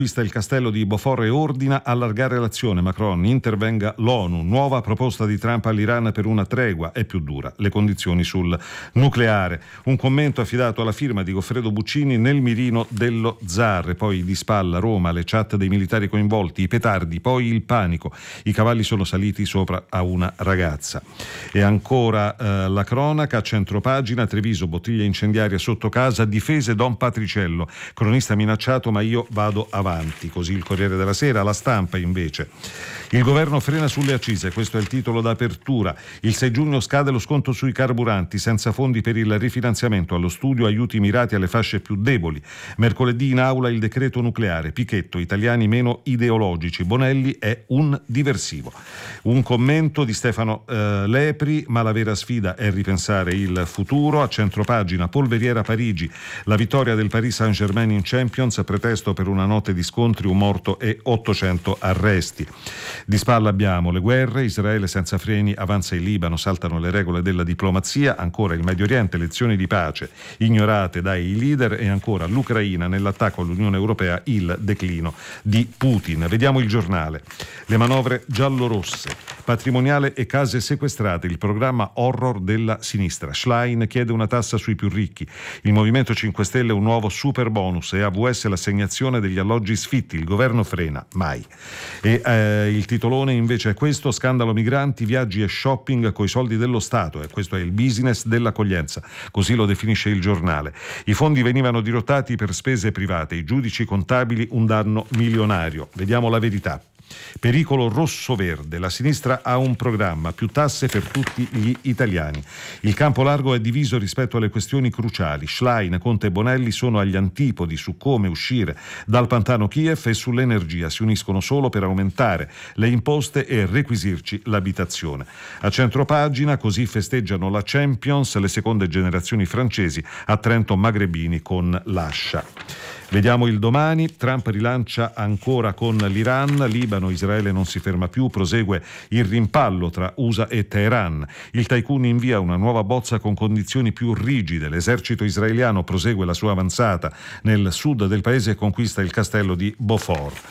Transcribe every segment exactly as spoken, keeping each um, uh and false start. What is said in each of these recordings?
Acquista il castello di Beaufort e ordina allargare l'azione. Macron, intervenga l'ONU. Nuova proposta di Trump all'Iran per una tregua, è più dura. Le condizioni sul nucleare. Un commento affidato alla firma di Goffredo Buccini nel mirino dello zar. Poi di spalla Roma, le chat dei militari coinvolti, i petardi, poi il panico. I cavalli sono saliti sopra a una ragazza. E ancora eh, la cronaca, a centropagina, Treviso, bottiglia incendiaria sotto casa, difese Don Patriciello. Cronista minacciato, ma io vado avanti. Così il Corriere della Sera. La Stampa invece: il governo frena sulle accise, questo è il titolo d'apertura. Il sei giugno scade lo sconto sui carburanti, senza fondi per il rifinanziamento. Allo studio aiuti mirati alle fasce più deboli. Mercoledì in aula il decreto nucleare. Pichetto, italiani meno ideologici. Bonelli è un diversivo. Un commento di Stefano eh, Lepri, ma la vera sfida è ripensare il futuro. A centropagina, polveriera Parigi, la vittoria del Paris Saint-Germain in Champions, pretesto per una notte di scontri, un morto e ottocento arresti. Di spalla abbiamo le guerre, Israele senza freni avanza in Libano, saltano le regole della diplomazia, ancora il Medio Oriente, lezioni di pace ignorate dai leader, e ancora l'Ucraina nell'attacco all'Unione Europea, il declino di Putin. Vediamo il giornale. Le manovre giallorosse, patrimoniale e case sequestrate, il programma horror della sinistra. Schlein chiede una tassa sui più ricchi, il Movimento cinque Stelle un nuovo super bonus e A V S l'assegnazione degli alloggi sfitti, il governo frena, mai. E eh, il titolone invece è questo: scandalo migranti, viaggi e shopping coi soldi dello Stato, e questo è il business dell'accoglienza, così lo definisce il giornale. I fondi venivano dirottati per spese private, i giudici contabili un danno milionario. Vediamo la verità. Pericolo rosso-verde, la sinistra ha un programma, più tasse per tutti gli italiani. Il campo largo è diviso rispetto alle questioni cruciali. Schlein, Conte e Bonelli sono agli antipodi su come uscire dal pantano Kiev, e sull'energia si uniscono solo per aumentare le imposte e requisirci l'abitazione. A centropagina, così festeggiano la Champions le seconde generazioni francesi, a Trento magrebini con l'ascia. Vediamo il Domani. Trump rilancia ancora con l'Iran, Libano, Israele non si ferma più, prosegue il rimpallo tra U S A e Teheran. Il tycoon invia una nuova bozza con condizioni più rigide, l'esercito israeliano prosegue la sua avanzata nel sud del paese e conquista il castello di Beaufort.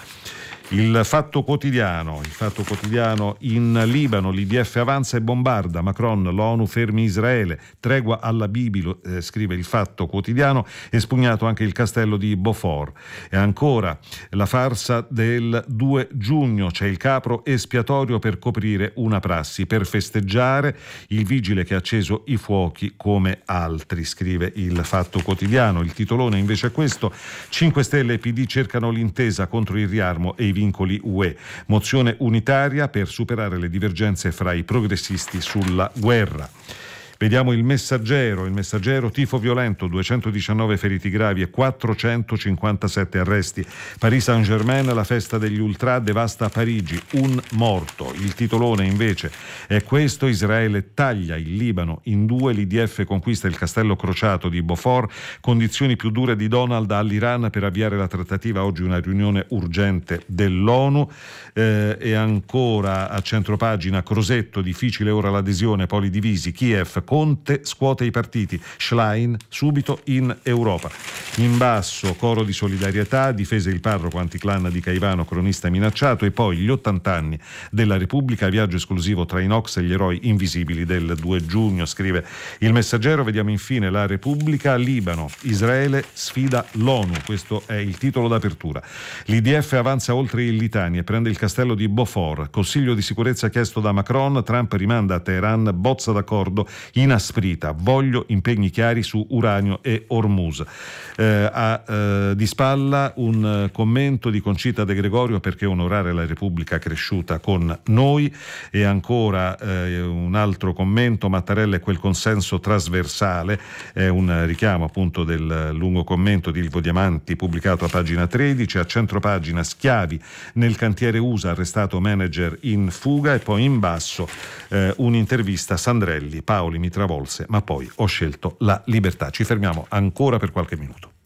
Il Fatto Quotidiano, il Fatto Quotidiano in Libano, l'I D F avanza e bombarda, Macron, l'ONU fermi Israele, tregua alla Bibi, eh, scrive il Fatto Quotidiano, espugnato anche il castello di Beaufort. E ancora la farsa del due giugno, c'è il capro espiatorio per coprire una prassi, per festeggiare il vigile che ha acceso i fuochi come altri, scrive il Fatto Quotidiano. Il titolone invece è questo: cinque Stelle e P D cercano l'intesa contro il riarmo e i vincoli U E, mozione unitaria per superare le divergenze fra i progressisti sulla guerra. Vediamo il Messaggero, il Messaggero, tifo violento, duecentodiciannove feriti gravi e quattrocentocinquantasette arresti. Paris Saint-Germain, la festa degli ultra devasta Parigi, un morto. Il titolone invece è questo: Israele taglia il Libano in due, l'I D F conquista il castello crociato di Beaufort, condizioni più dure di Donald all'Iran per avviare la trattativa, oggi una riunione urgente dell'ONU. Eh, e ancora a centropagina, Crosetto, difficile ora l'adesione, poli divisi, Kiev, Conte scuote i partiti, Schlein subito in Europa. In basso, coro di solidarietà, difese il parroco anticlan di Caivano, cronista minacciato, e poi gli ottanta anni della Repubblica, viaggio esclusivo tra i Nox e gli eroi invisibili del due giugno, scrive il Messaggero. Vediamo infine la Repubblica, Libano, Israele sfida l'ONU, questo è il titolo d'apertura. L'I D F avanza oltre il Litani e prende il castello di Beaufort, Consiglio di sicurezza chiesto da Macron, Trump rimanda a Teheran bozza d'accordo inasprita, voglio impegni chiari su uranio e Hormuz. Eh, a, eh, di spalla un eh, commento di Concita De Gregorio: perché onorare la Repubblica cresciuta con noi. E ancora eh, un altro commento: Mattarella e quel consenso trasversale, è un richiamo appunto del lungo commento di Ilvo Diamanti pubblicato a pagina tredici. A centropagina, schiavi nel cantiere U S A, arrestato manager in fuga. E poi in basso eh, un'intervista a Sandrelli, Paoli mi travolse, ma poi ho scelto la libertà. Ci fermiamo ancora per qualche minuto.